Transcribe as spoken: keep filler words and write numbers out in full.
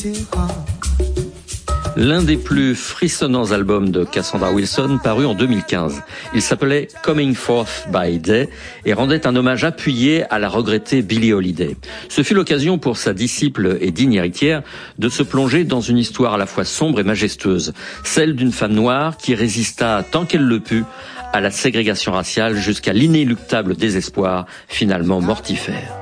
L'un des plus frissonnants albums de Cassandra Wilson paru en deux mille quinze. Il s'appelait Coming Forth by Day et rendait un hommage appuyé à la regrettée Billie Holiday. Ce fut l'occasion pour sa disciple et digne héritière de se plonger dans une histoire à la fois sombre et majestueuse, celle d'une femme noire qui résista tant qu'elle le put à la ségrégation raciale jusqu'à l'inéluctable désespoir finalement mortifère.